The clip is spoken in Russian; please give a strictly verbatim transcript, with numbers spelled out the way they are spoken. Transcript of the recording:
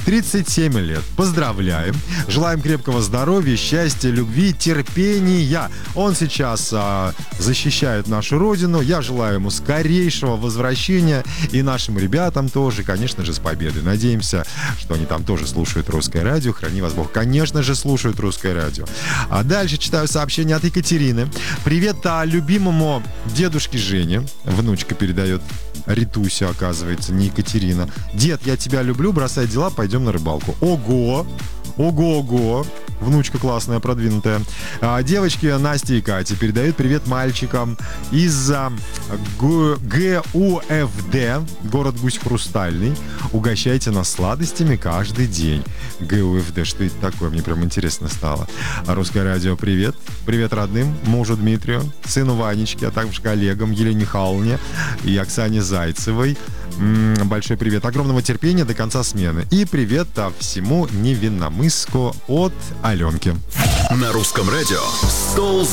тридцать семь лет. Поздравляем. Желаем крепкого здоровья, счастья, любви, терпения. Он сейчас а, защищает нашу родину. Я желаю ему скорейшего возвращения. И нашим ребятам тоже, конечно же, с победой. Надеемся, что они там тоже слушают русское радио. Храни вас Бог. Конечно же, слушают русское радио. А дальше читаю сообщение от Екатерины. Привет а, любимому дедушке Жене. Внучка передает. Ритуся, оказывается, не Екатерина. Дед, я тебя люблю, бросай дела, пойдем на рыбалку. Ого! Ого-ого! Внучка классная, продвинутая. А, девочки Настя и Катя передают привет мальчикам из а, ГУФД, город Гусь Хрустальный. Угощайте нас сладостями каждый день. ГУФД, что это такое? Мне прям интересно стало. А Русское радио, привет. Привет родным, мужу Дмитрию, сыну Ванечке, а также коллегам Елене Михайловне и Оксане Зайцевой. М-м, большой привет. Огромного терпения до конца смены. И привет а, всему Невинномысску от Аленки. На Русском радио «Стол